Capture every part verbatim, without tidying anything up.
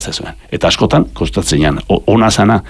zuen. Eta askotan, kostatzen ona zana,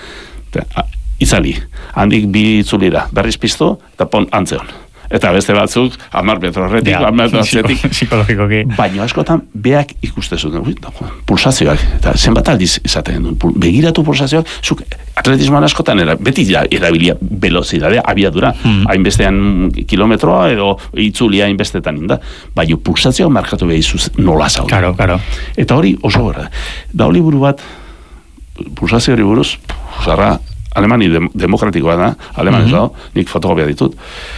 itzali, handik bi itzulira, berriz piztu, eta pon antzeon. Eta beste batzuk, hamar metro horretik, hamar metro atzetik. Psikologikoki. Baina askotan, beak ikustezun, pulsazioak, eta zenbat aldiz izaten duen, begiratu pulsazioak, zuk atletismoan askotan, era, beti erabilia velozidadea, abiadura, hmm. hainbestean kilometroa, edo itzulia hainbestetan inda, baina pulsazioak markatu behizuz nola zaude. Karo, karo. Eta hori oso gara. Da hori buru bat, pulsazio hori buruz, zarra, alemani dem, demokratikoa da, alemanez mm-hmm. dago, nik fotokopia ditut,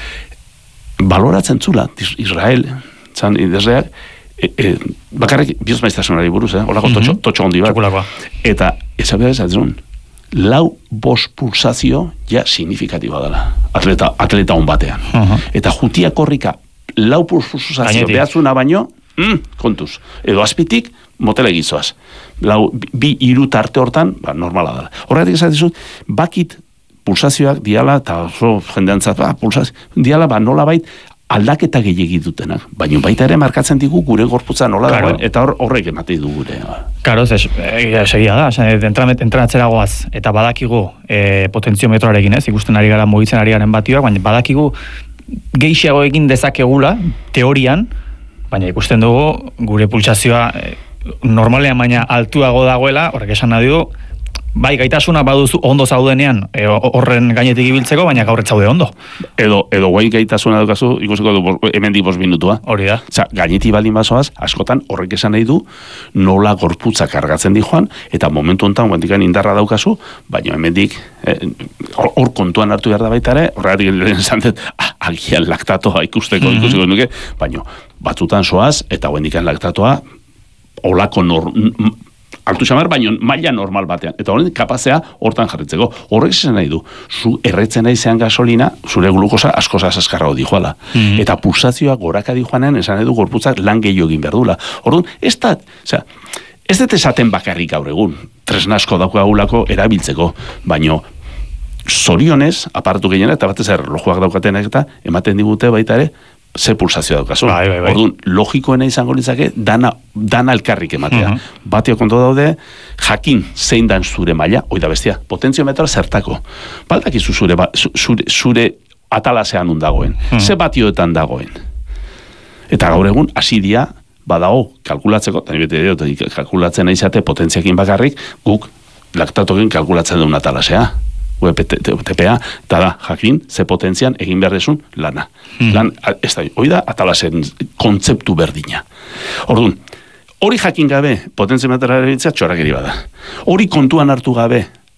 baloratzen zula, Israel, zan idezleak, e, e, bakarrik biozmaiztasunari buruz, eh? Olako mm-hmm. totxo, totxo hondi bat. Txukulakoa. Eta, ezabera ezatzen, lau bos pulsazio ja signifikatiboa dela, atleta, atleta hon batean. Uh-huh. Eta jutia korrika, lau pulsazio behatzuna baino, mm, kontuz. Edo azpitik, motele gizoaz. Lau, bi hiru tarte hortan, ba, normala dela. Horregatik ezatzen, bakit pulsazioak diala, eta oso jendeantzat, ba, pulsazio, diala, ba, nola bait, aldaketa gehiagi dutenak. Baina baita ere markatzen digu gure gorputza nola claro. dagoen, eta hor, horrek emate du gure. Karo, ez, segia da, entrenatzera goaz, eta badakigu e, potentziometroarekin, ez, ikusten ari gara, mugitzen ari garen batioak, baina badakigu gehiago egin dezakegula, teorian, baina ikusten dugu gure pulsazioa e, normalean baina altuago dagoela, horrek esan nahi du, bai, gaitasuna baduzu ondo zaudenean e, horren gainetik ibiltzeko, baina gaur ez zaude ondo. Edo, edo guai gaitasuna dukazu, ikusiko du hemendik bost minutua. Hori da. Osa, gainetik baldin bazoaz, askotan horrek esan nahi du, nola gorputza kargatzen di joan, eta momentu honetan guantikan indarra daukazu, baina hemendik, hor eh, kontuan hartu behar da baita ere, horregatik lehen zantet, ah, agian laktatoa ikusteko, mm-hmm. ikusiko nuke, baina batzutan zoaz, eta guantikan laktatoa, olako nor... altu xamar, baino maila normal batean. Eta horren kapazea hortan jarritzeko. Horrek zen nahi du, zu erretzen naizean gasolina, zure glukosa askosa azkarra hodi joala. Mm-hmm. Eta pulsazioa goraka di joanean, esan nahi du gorputzak lan gehiago egin behar dula. Orduan, ez da, osea, ez dut esaten bakarrik gaur egun, tresnasko daukagulako erabiltzeko, baino zorionez, aparatu gehiena, eta batez erlojuak daukatenak eta ematen digute baita ere, ze pulsazioa daukazu. Bai, bai, bai. Orduan, logikoena izango litzake dana, dana elkarrik ematea. Uh-huh. Batio konto daude, jakin zein dan zure maila, oida bestia, potentziometroa zertako. Baldakizu zure, zure, zure atalasean dagoen. Uh-huh. Ze batioetan dagoen. Eta gaur egun, asidia, badago, kalkulatzeko, eta nire bete kalkulatzen aizate potentziakin bakarrik, guk laktatokin kalkulatzen duen atalasea. T P A, eta da, jakin, ze potentzian egin behar desun lana. Hmm. Lan, ez da, hori da, atalasen kontzeptu berdina. Orduan, hori jakin gabe, potentziometra erabiltzea txorakeri bada. Hori kontuan hartu gabe,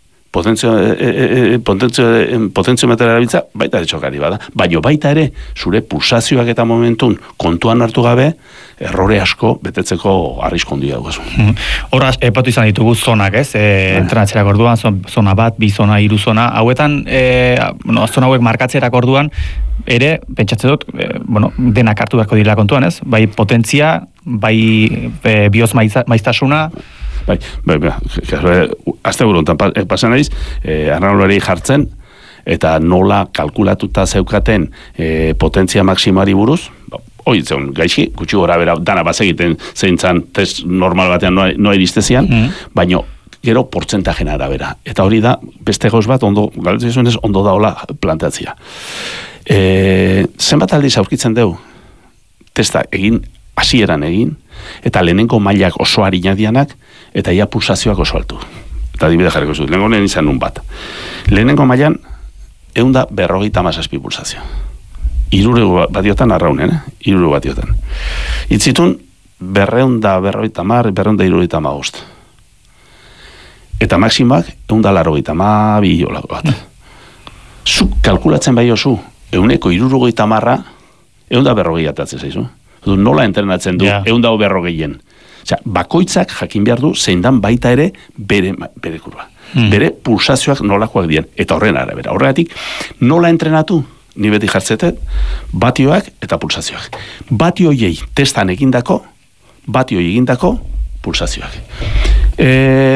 potentziometra erabiltzea, baita de txokari bada. Baina baita ere, zure pulsazioak eta momentun kontuan hartu gabe, errore asko betetzeko arrisko handia dugu. Horra, epatu izan ditugu zonak, ez? E, entrenatzerak orduan, zona bat, bi zona, hiru zona. Hauetan, e, bueno, zona hauek markatzerak orduan, ere, pentsatzen dut, e, bueno, denak hartu beharko dira kontuan, ez? Bai potentzia, bai e, bioz maiztasuna. Bai, bai, bai, azte burontan pasan naiz, e, arraulari jartzen, eta nola kalkulatuta zeukaten e, potentzia maksimari buruz, hoi zeun, gaixi, gutxi gora bera, dana bazegiten zeintzan test normal batean noa, noa iristezian, mm. baino, gero portzentajen arabera. Eta hori da, beste gauz bat, ondo, galetu izunez, ondo daola planteatzia. E, zenbat aldiz aurkitzen deu, testa egin, hasieran egin, eta lehenengo mailak oso harinadianak, eta ia pulsazioak oso altu. Eta dibide jarriko zut, lehenengo lehen izan nun bat. Lehenengo mailan, eunda berrogeita mazazpi pulsazio. Irure batiotan arraunen, eh? Irure batiotan. Itzitun, berreunda berrogeita mar, berreunda irurogeita magost. Eta maksimak, eunda larrogeita ma, bi olako bat. Zuk kalkulatzen bai oso, euneko irurogeita marra, eunda berrogei atatzen zaizu. Nola entrenatzen du, yeah. eunda o berrogeien. Osea, bakoitzak jakin behar du, zein dan baita ere bere, bere kurba. Mm. Bere pulsazioak nolakoak diren. Eta horren arabera. Horregatik, nola entrenatu? Ni beti jartzetet, batioak eta pulsazioak. Batioiei testan egindako, batioi egindako pulsazioak. E,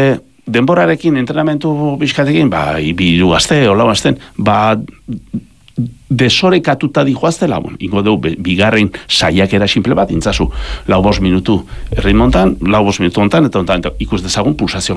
denborarekin, entrenamentu bizkatekin, ba, ibiru gazte, hola gazten, ba, desorekatuta dijoaztela, bon, ingo dugu, bigarren saiakera simple bat, intzazu, lau bost minutu erritmontan, lau bost minutu ontan, eta ontan, eta ikus dezagun pulsazio